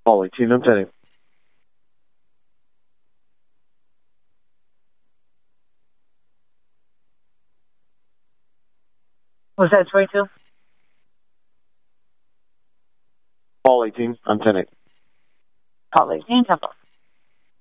Call 18, I'm 10. Was that 22? Call 18, I'm 10. Call 18, Temple.